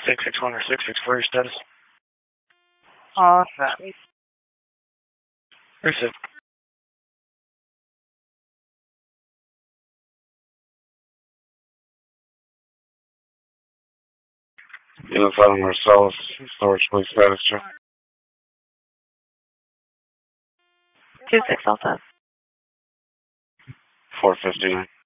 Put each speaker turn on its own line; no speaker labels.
661 or 66 for your status.
Awesome.
Receive. Unified Marcellus, storage police status check.
26 Alpha.
459.